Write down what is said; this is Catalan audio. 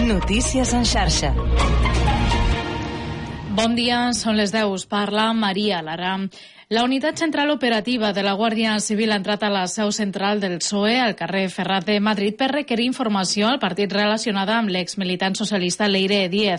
Notícies en xarxa. Bon dia, són les 10. Parla Maria Lara. La unitat central operativa de la Guàrdia Civil ha entrat a la seu central del PSOE al carrer Ferrat de Madrid per requerir informació al partit relacionada amb l'exmilitant socialista Leire Díez.